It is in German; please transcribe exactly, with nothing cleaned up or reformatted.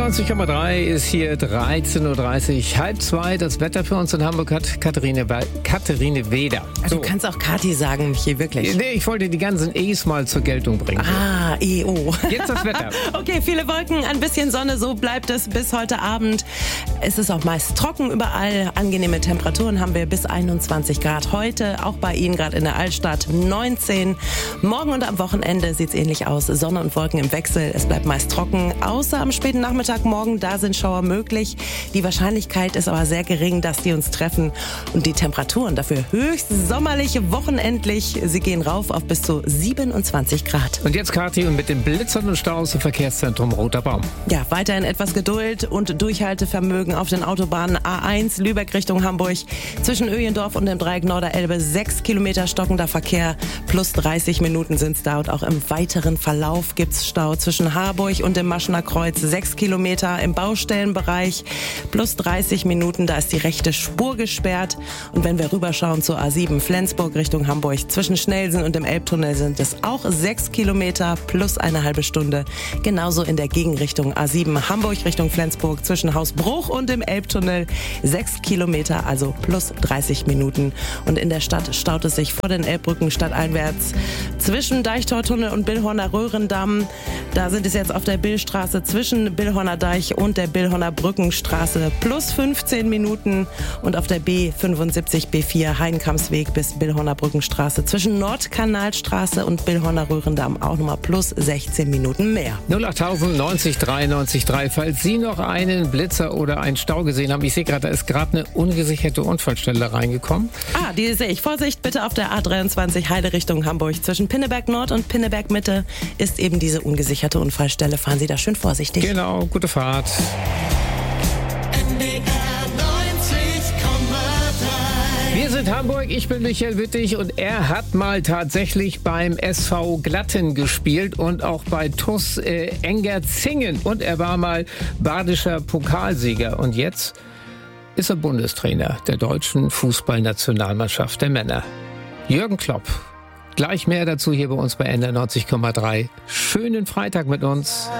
neunzig Komma drei ist hier dreizehn Uhr dreißig, halb zwei. Das Wetter für uns in Hamburg hat Katharine, Katharine Weder. Also so. Du kannst auch Kathi sagen, Michi, wirklich. Nee, ich wollte die ganzen E's mal zur Geltung bringen. Ah, E O. Jetzt das Wetter. Okay, viele Wolken, ein bisschen Sonne, so bleibt es bis heute Abend. Es ist auch meist trocken überall. Angenehme Temperaturen haben wir bis einundzwanzig Grad heute. Auch bei Ihnen gerade in der Altstadt neunzehn. Morgen und am Wochenende sieht es ähnlich aus. Sonne und Wolken im Wechsel. Es bleibt meist trocken, außer am späten Nachmittag morgen. Da sind Schauer möglich. Die Wahrscheinlichkeit ist aber sehr gering, dass die uns treffen. Und die Temperaturen dafür höchst sommerlich, wochenendlich. Sie gehen rauf auf bis zu siebenundzwanzig Grad. Und jetzt Kathi und mit den Blitzern und Staus im Verkehrszentrum Roter Baum. Ja, weiterhin etwas Geduld und Durchhaltevermögen auf den Autobahnen A eins Lübeck Richtung Hamburg. Zwischen Öjendorf und dem Dreieck Norderelbe sechs Kilometer stockender Verkehr. Plus dreißig Minuten sind es da. Und auch im weiteren Verlauf gibt es Stau zwischen Harburg und dem Maschener Kreuz. sechs Kilometer im Baustellenbereich. Plus dreißig Minuten, da ist die rechte Spur gesperrt. Und wenn wir rüberschauen zur A sieben Flensburg Richtung Hamburg. Zwischen Schnellsen und dem Elbtunnel sind es auch sechs Kilometer plus eine halbe Stunde. Genauso in der Gegenrichtung A sieben Hamburg Richtung Flensburg zwischen Hausbruch und dem Elbtunnel sechs Kilometer, also plus dreißig Minuten. Und in der Stadt staut es sich vor den Elbbrücken stadteinwärts zwischen Deichtortunnel und Billhorner Röhrendamm. Da sind es jetzt auf der Billstraße zwischen Billhorner Deich und der Billhorner Brückenstraße plus fünfzehn Minuten. Und auf der B fünfundsiebzig B vier Heidenkampsweg bis Billhorner Brückenstraße zwischen Nordkanalstraße und Billhorner Röhrendamm auch nochmal plus sechzehn Minuten mehr. null acht neunzig drei neunzig drei, falls Sie noch einen Blitzer oder einen Stau gesehen haben. Ich sehe gerade, da ist gerade eine ungesicherte Unfallstelle reingekommen. Ah, die sehe ich. Vorsicht bitte auf der A dreiundzwanzig Heide Richtung Hamburg. Zwischen Pinneberg Nord und Pinneberg Mitte ist eben diese ungesicherte Unfallstelle. Fahren Sie da schön vorsichtig. Genau, gute Fahrt. Wir sind Hamburg, ich bin Michael Wittig und er hat mal tatsächlich beim S V Glatten gespielt und auch bei T U S äh, Engerzingen und er war mal badischer Pokalsieger und jetzt ist er Bundestrainer der deutschen Fußballnationalmannschaft der Männer. Jürgen Klopp. Gleich mehr dazu hier bei uns bei N D R neunzig Komma drei. Schönen Freitag mit uns.